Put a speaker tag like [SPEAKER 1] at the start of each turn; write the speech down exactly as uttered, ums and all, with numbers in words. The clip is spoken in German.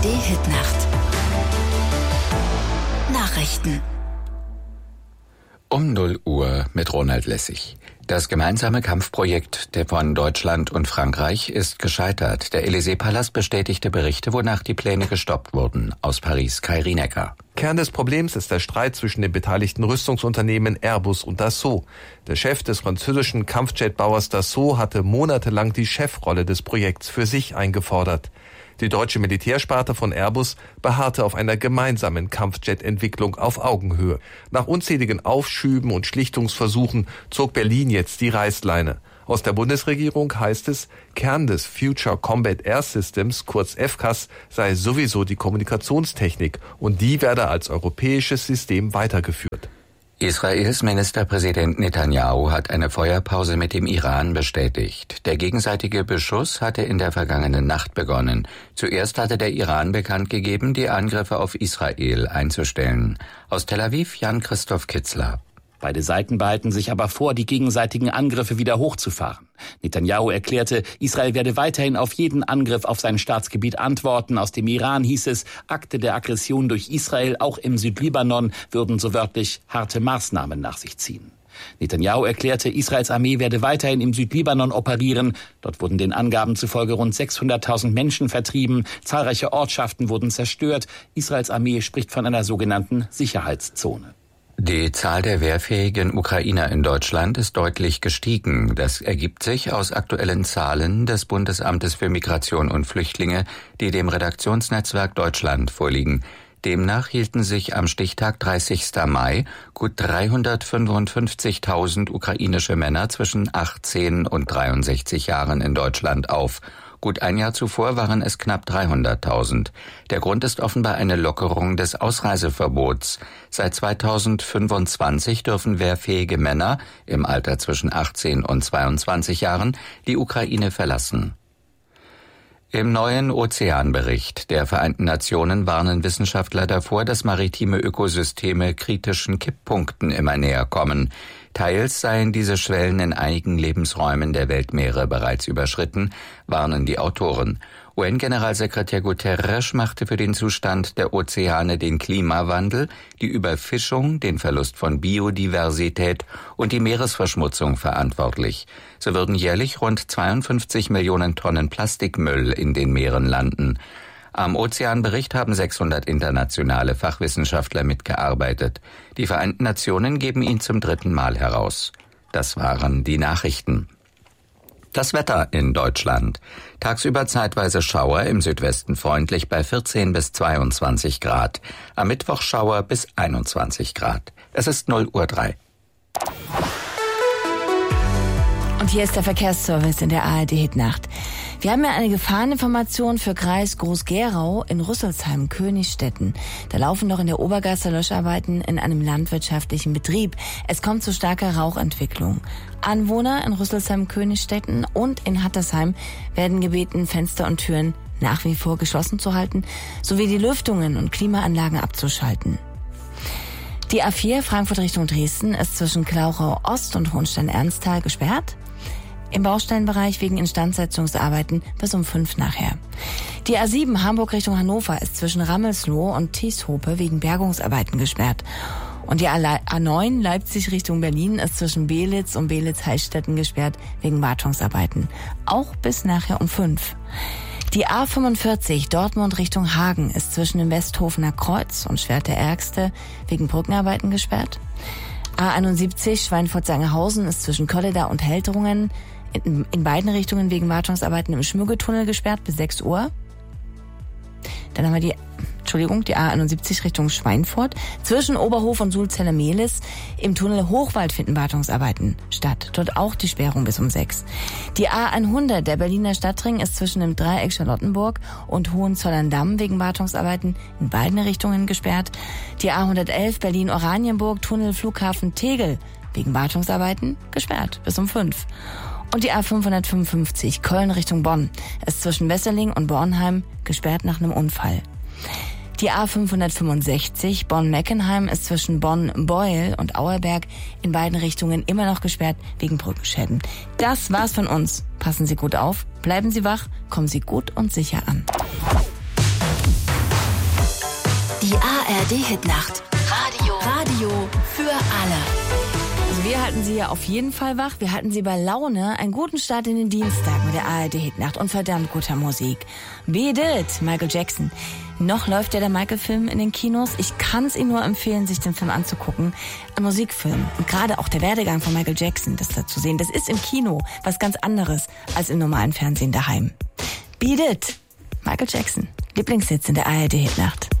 [SPEAKER 1] Hitnacht. Nachrichten.
[SPEAKER 2] Um null Uhr mit Ronald Lessig. Das gemeinsame Kampfprojekt der von Deutschland und Frankreich ist gescheitert. Der Élysée-Palast bestätigte Berichte, wonach die Pläne gestoppt wurden. Aus Paris, Kai Rienecker.
[SPEAKER 3] Kern des Problems ist der Streit zwischen den beteiligten Rüstungsunternehmen Airbus und Dassault. Der Chef des französischen Kampfjetbauers Dassault hatte monatelang die Chefrolle des Projekts für sich eingefordert. Die deutsche Militärsparte von Airbus beharrte auf einer gemeinsamen Kampfjet-Entwicklung auf Augenhöhe. Nach unzähligen Aufschüben und Schlichtungsversuchen zog Berlin jetzt die Reißleine. Aus der Bundesregierung heißt es, Kern des Future Combat Air Systems, kurz F C A S, sei sowieso die Kommunikationstechnik und die werde als europäisches System weitergeführt.
[SPEAKER 2] Israels Ministerpräsident Netanyahu hat eine Feuerpause mit dem Iran bestätigt. Der gegenseitige Beschuss hatte in der vergangenen Nacht begonnen. Zuerst hatte der Iran bekannt gegeben, die Angriffe auf Israel einzustellen. Aus Tel Aviv Jan-Christoph Kitzler.
[SPEAKER 4] Beide Seiten behalten sich aber vor, die gegenseitigen Angriffe wieder hochzufahren. Netanyahu erklärte, Israel werde weiterhin auf jeden Angriff auf sein Staatsgebiet antworten. Aus dem Iran hieß es, Akte der Aggression durch Israel, auch im Südlibanon, würden so wörtlich harte Maßnahmen nach sich ziehen. Netanyahu erklärte, Israels Armee werde weiterhin im Südlibanon operieren. Dort wurden den Angaben zufolge rund sechshunderttausend Menschen vertrieben. Zahlreiche Ortschaften wurden zerstört. Israels Armee spricht von einer sogenannten Sicherheitszone.
[SPEAKER 2] Die Zahl der wehrfähigen Ukrainer in Deutschland ist deutlich gestiegen. Das ergibt sich aus aktuellen Zahlen des Bundesamtes für Migration und Flüchtlinge, die dem Redaktionsnetzwerk Deutschland vorliegen. Demnach hielten sich am Stichtag dreißigsten Mai gut dreihundertfünfundfünfzigtausend ukrainische Männer zwischen achtzehn und dreiundsechzig Jahren in Deutschland auf. Gut ein Jahr zuvor waren es knapp dreihunderttausend. Der Grund ist offenbar eine Lockerung des Ausreiseverbots. Seit zweitausendfünfundzwanzig dürfen wehrfähige Männer im Alter zwischen achtzehn und zweiundzwanzig Jahren die Ukraine verlassen. Im neuen Ozeanbericht der Vereinten Nationen warnen Wissenschaftler davor, dass maritime Ökosysteme kritischen Kipppunkten immer näher kommen. Teils seien diese Schwellen in einigen Lebensräumen der Weltmeere bereits überschritten, warnen die Autoren. U N-Generalsekretär Guterres machte für den Zustand der Ozeane den Klimawandel, die Überfischung, den Verlust von Biodiversität und die Meeresverschmutzung verantwortlich. So würden jährlich rund zweiundfünfzig Millionen Tonnen Plastikmüll in den Meeren landen. Am Ozeanbericht haben sechshundert internationale Fachwissenschaftler mitgearbeitet. Die Vereinten Nationen geben ihn zum dritten Mal heraus. Das waren die Nachrichten. Das Wetter in Deutschland. Tagsüber zeitweise Schauer, im Südwesten freundlich bei vierzehn bis zweiundzwanzig Grad. Am Mittwoch Schauer bis einundzwanzig Grad. Es ist null Uhr drei.
[SPEAKER 5] Und hier ist der Verkehrsservice in der A R D Hitnacht. Wir haben ja eine Gefahreninformation für Kreis Groß-Gerau in Rüsselsheim-Königstetten. Da laufen noch in der Obergasse Löscharbeiten in einem landwirtschaftlichen Betrieb. Es kommt zu starker Rauchentwicklung. Anwohner in Rüsselsheim-Königstetten und in Hattersheim werden gebeten, Fenster und Türen nach wie vor geschlossen zu halten, sowie die Lüftungen und Klimaanlagen abzuschalten. Die A vier Frankfurt Richtung Dresden ist zwischen Klauchau Ost und Hohenstein-Ernsthal gesperrt. Im Baustellenbereich wegen Instandsetzungsarbeiten bis um fünf nachher. Die A sieben Hamburg Richtung Hannover ist zwischen Rammelsloh und Tieshope wegen Bergungsarbeiten gesperrt. Und die A neun Leipzig Richtung Berlin ist zwischen Belitz und Belitz-Heilstätten gesperrt wegen Wartungsarbeiten. Auch bis nachher um fünf. Die A fünfundvierzig Dortmund Richtung Hagen ist zwischen dem Westhofener Kreuz und Schwert der Ärgste wegen Brückenarbeiten gesperrt. A einundsiebzig Schweinfurt-Sangerhausen ist zwischen Kölleda und Helterungen in, in beiden Richtungen wegen Wartungsarbeiten im Schmüggetunnel gesperrt bis sechs Uhr. Dann haben wir die, Entschuldigung, die A einundsiebzig Richtung Schweinfurt. Zwischen Oberhof und Sulzella-Mehlis im Tunnel Hochwald finden Wartungsarbeiten statt. Dort auch die Sperrung bis um sechs. Die A hundert, der Berliner Stadtring, ist zwischen dem Dreieck Charlottenburg und Hohenzollern-Damm wegen Wartungsarbeiten in beiden Richtungen gesperrt. Die A hundertelf Berlin-Oranienburg, Tunnel Flughafen Tegel wegen Wartungsarbeiten gesperrt bis um fünf. Und die A fünfhundertfünfundfünfzig Köln Richtung Bonn ist zwischen Wesseling und Bornheim gesperrt nach einem Unfall. Die A fünfhundertfünfundsechzig Bonn-Meckenheim ist zwischen Bonn-Beuel und Auerberg in beiden Richtungen immer noch gesperrt wegen Brückenschäden. Das war's von uns. Passen Sie gut auf, bleiben Sie wach, kommen Sie gut und sicher an.
[SPEAKER 1] D-Hitnacht. Radio. Radio für alle.
[SPEAKER 5] Also wir halten Sie ja auf jeden Fall wach. Wir halten Sie bei Laune. Einen guten Start in den Dienstag mit der A R D-Hitnacht und verdammt guter Musik. Beat It, Michael Jackson. Noch läuft ja der Michael-Film in den Kinos. Ich kann es Ihnen nur empfehlen, sich den Film anzugucken. Ein Musikfilm. Und gerade auch der Werdegang von Michael Jackson, das da zu sehen, das ist im Kino was ganz anderes als im normalen Fernsehen daheim. Beat It, Michael Jackson. Lieblingshits in der A R D-Hitnacht.